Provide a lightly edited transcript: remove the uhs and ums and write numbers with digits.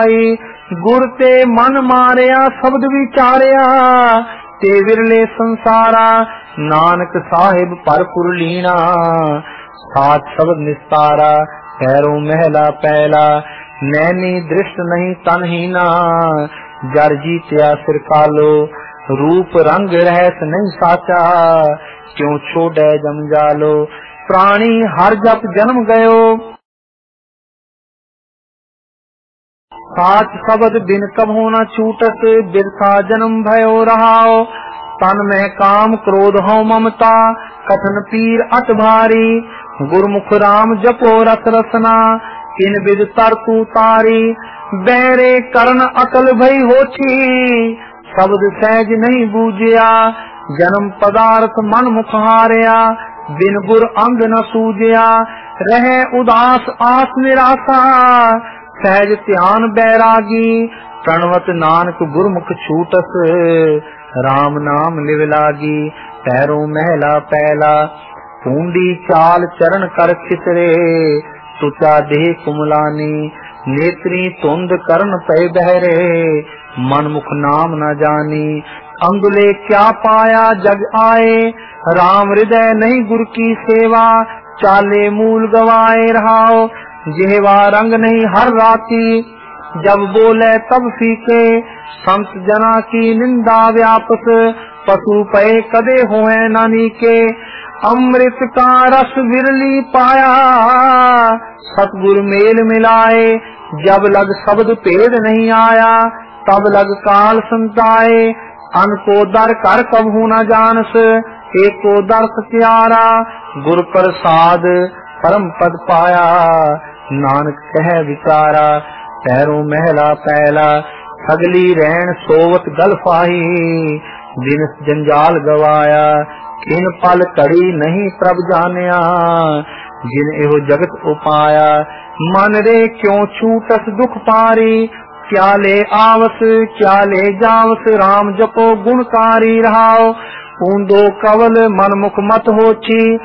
गुर ते मन मारिया शब्द विचारिया, ते विरले संसारा नानक साहिब परपुर लीना। सात शब्द निस्तारा पैरों महला पहला, नैनी दृष्ट नहीं तनहीना। जर जीत्या सिर कालो रूप रंग रहस नहीं साचा, क्यों छोड़े जम जालो प्राणी हर जप जन्म गयो। साच शब्द बिन कभो न छूटत, बिरथा जन्म भयो रहाओ। तन में काम क्रोध हो ममता, कठन पीर अट भारी। गुरमुख राम जपो रस रसना, इन विद तरतु तारी। बैरे करण अकल भई होठी, शब्द सहज नहीं बूझिया। जन्म पदार्थ मन मुख हारिया, बिन गुर अंग न सूझिया। रहे उदास आस निराशा, सहज ध्यान बैरागी। प्रणवत नानक गुरमुख छूटस, राम नाम लिव लागी। पैरों महला पहला, पूंडी चाल चरण कर खिसरे। तुचा देह कुमलानी, नेत्री तुंद करण पे बहरे। मन मुख नाम न जानी, अंगुले क्या पाया जग आए। राम हृदय नहीं गुर की सेवा, चाले मूल गवाए रहाओ। जेवा रंग नहीं हर राती, जब बोले तब फीके। संत जना की निंदा व्यापक, पशु पे कदे होए नानी के। अमृत का रस विरली पाया, सतगुर मेल मिलाए। जब लग शब्द पेड़ नहीं आया, तब लग काल संताए। अन को दर कर कबहू न जानस, एक को दर सत्यारा। गुर प्रसाद परम पद पाया, नानक कह विचारा। पैरों महला पहला, सगली रहन सोवत गल फाही। दिन जंजाल गवाया, इन पल कड़ी नहीं प्रभ जानिया। जिन एहो जगत उपाया, मन रे क्यों छूटस दुख पारी। क्या ले आवस क्या ले जावस, राम जपो गुणकारी रहाओ। ऊंदो कवल मन मुख मत होची,